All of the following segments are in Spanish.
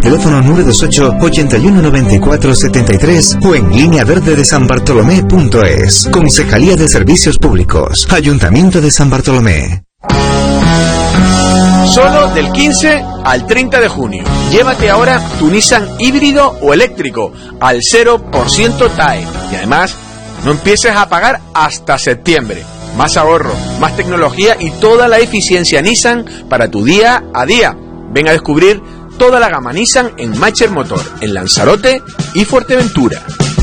teléfono 928 81 94 73 o en línea verde de sanbartolomé.es. Concejalía de Servicios Públicos, Ayuntamiento de San Bartolomé. Solo del 15 al 30 de junio. Llévate ahora tu Nissan híbrido o eléctrico al 0% TAE. Y además, no empieces a pagar hasta septiembre. Más ahorro, más tecnología y toda la eficiencia Nissan para tu día a día. Ven a descubrir toda la gama Nissan en Macher Motor, en Lanzarote y Fuerteventura.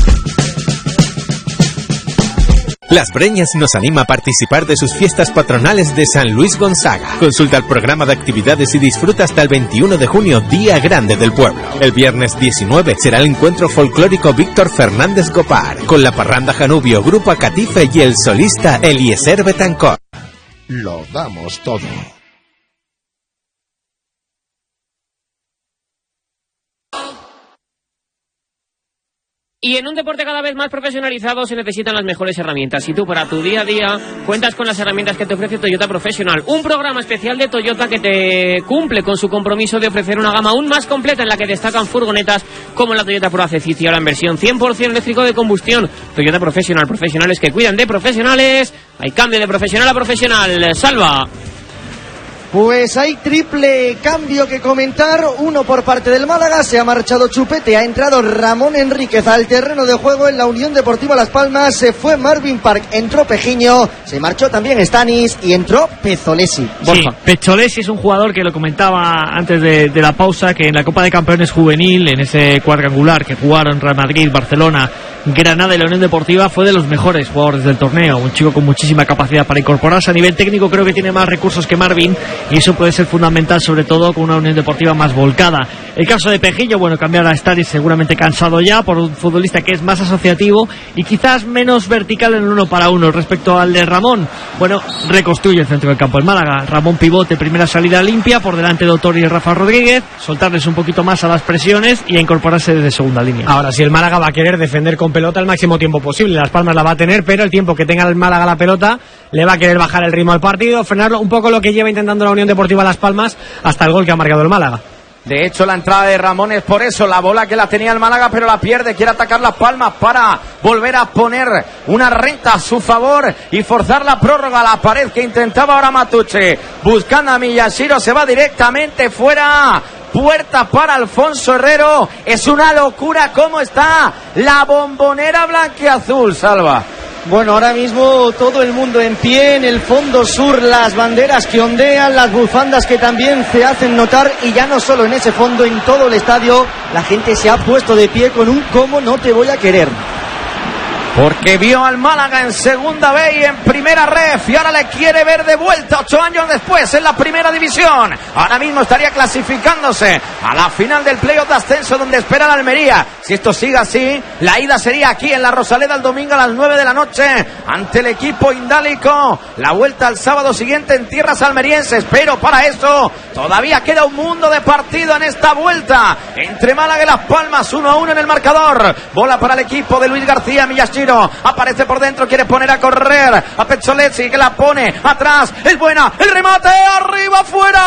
Las Breñas nos anima a participar de sus fiestas patronales de San Luis Gonzaga. Consulta el programa de actividades y disfruta hasta el 21 de junio, Día Grande del Pueblo. El viernes 19 será el encuentro folclórico Víctor Fernández Gopar, con la parranda Janubio, Grupo Acatife y el solista Eliezer Betancor. Lo damos todo. Y en un deporte cada vez más profesionalizado se necesitan las mejores herramientas. Y tú, para tu día a día, cuentas con las herramientas que te ofrece Toyota Professional. Un programa especial de Toyota que te cumple con su compromiso de ofrecer una gama aún más completa en la que destacan furgonetas como la Toyota Pro Ace y ahora en versión 100% eléctrico de combustión. Toyota Professional, profesionales que cuidan de profesionales. Hay cambio de profesional a profesional. Salva. Pues hay triple cambio que comentar, uno por parte del Málaga, se ha marchado Chupete, ha entrado Ramón Enríquez al terreno de juego en la Unión Deportiva Las Palmas, se fue Marvin Park, entró Pejiño, se marchó también Stanis y entró Pezzolesi. Sí, Pezzolesi es un jugador que lo comentaba antes de la pausa, que en la Copa de Campeones Juvenil, en ese cuadrangular que jugaron Real Madrid, Barcelona, Granada y la Unión Deportiva, fue de los mejores jugadores del torneo, un chico con muchísima capacidad para incorporarse. A nivel técnico creo que tiene más recursos que Marvin y eso puede ser fundamental, sobre todo con una Unión Deportiva más volcada. El caso de Pejiño, bueno, cambiar a Stanis seguramente cansado ya por un futbolista que es más asociativo y quizás menos vertical en el 1 para 1. Respecto al de Ramón, bueno, reconstruye el centro del campo del Málaga. Ramón pivote, primera salida limpia, por delante de Otori y Rafa Rodríguez, soltarles un poquito más a las presiones y a incorporarse desde segunda línea. Ahora, si el Málaga va a querer defender con pelota el máximo tiempo posible, Las Palmas la va a tener, pero el tiempo que tenga el Málaga la pelota le va a querer bajar el ritmo al partido, frenarlo, un poco lo que lleva intentando la Unión Deportiva Las Palmas hasta el gol que ha marcado el Málaga. De hecho, la entrada de Ramón es por eso, la bola que la tenía el Málaga, pero la pierde, quiere atacar Las Palmas para volver a poner una renta a su favor y forzar la prórroga a la pared que intentaba ahora Matucci, buscando a Miyashiro, se va directamente fuera. Puerta para Alfonso Herrero. Es una locura cómo está la Bombonera blanquiazul, Salva. Bueno, ahora mismo todo el mundo en pie en el fondo sur, las banderas que ondean, las bufandas que también se hacen notar y ya no solo en ese fondo, en todo el estadio la gente se ha puesto de pie con un "cómo no te voy a querer". Porque vio al Málaga en segunda B y en primera ref y ahora le quiere ver de vuelta 8 años después en la primera división. Ahora mismo estaría clasificándose a la final del playoff de ascenso donde espera la Almería. Si esto sigue así, la ida sería aquí en la Rosaleda el domingo a las 9 de la noche ante el equipo indálico. La vuelta al sábado siguiente en tierras almerienses, pero para eso todavía queda un mundo de partido en esta vuelta entre Málaga y Las Palmas. 1-1 en el marcador. Bola para el equipo de Luis García. Miyashiro aparece por dentro, quiere poner a correr a Pezzolesi que la pone atrás, es buena, el remate arriba,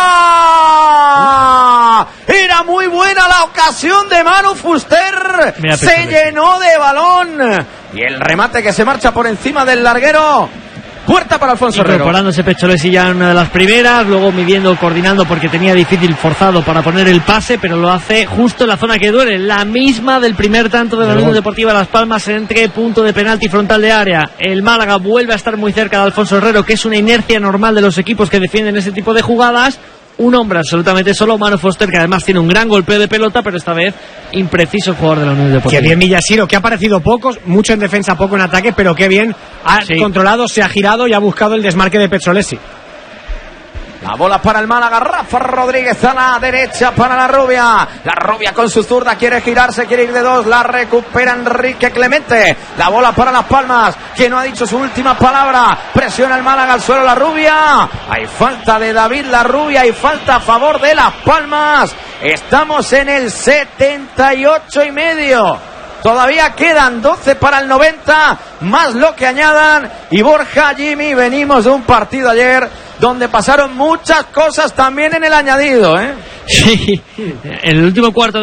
fuera. Era muy buena la ocasión de Manu Fuster, se llenó de balón y el remate que se marcha por encima del larguero. Puerta para Alfonso Herrero. Incorporándose Pezzolesi ya en una de las primeras, luego midiendo, coordinando porque tenía difícil forzado para poner el pase, pero lo hace justo en la zona que duele, la misma del primer tanto de la Unión Deportiva Las Palmas entre punto de penalti frontal de área. El Málaga vuelve a estar muy cerca de Alfonso Herrero, que es una inercia normal de los equipos que defienden ese tipo de jugadas. Un hombre absolutamente solo, Manu Fuster, que además tiene un gran golpeo de pelota, pero esta vez impreciso jugador de la Unión Deportiva. Qué bien Miyashiro, que ha aparecido pocos, mucho en defensa, poco en ataque, pero qué bien ha controlado, se ha girado y ha buscado el desmarque de Pezzolesi. La bola para el Málaga, Rafa Rodríguez a la derecha para la Rubia con su zurda quiere girarse, quiere ir de dos, la recupera Enrique Clemente, la bola para Las Palmas, que no ha dicho su última palabra, presiona el Málaga al suelo la Rubia, hay falta de David la Rubia, hay falta a favor de Las Palmas, estamos en el 78,5. Todavía quedan 12 para el 90, más lo que añadan. Y Borja, Jimmy, venimos de un partido ayer donde pasaron muchas cosas también en el añadido, ¿eh? Sí, en el último cuarto